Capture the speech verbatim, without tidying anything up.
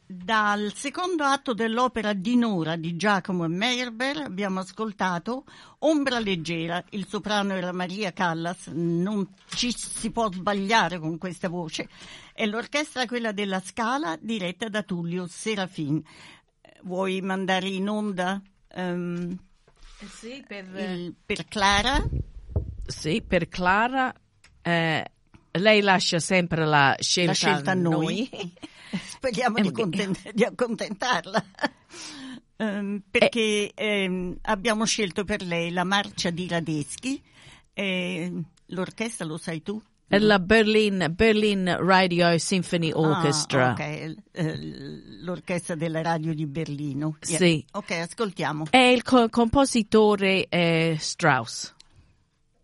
Dal secondo atto dell'opera Dinora di Giacomo Meyerbeer abbiamo ascoltato Ombra leggera, il soprano era Maria Callas, non ci si può sbagliare con questa voce, e l'orchestra quella della Scala diretta da Tullio Serafin. Vuoi mandare in onda um, sì, per... il, per Clara? Sì, per Clara eh, lei lascia sempre la scelta, la scelta a noi. noi. Speriamo di, content- di accontentarla. um, perché eh. ehm, abbiamo scelto per lei la marcia di Radeschi, eh, l'orchestra lo sai tu? È la Berlin, Berlin Radio Symphony Orchestra. Ah, ok, l'orchestra della radio di Berlino. Sì. Ok, ascoltiamo. E il co- compositore è Strauss.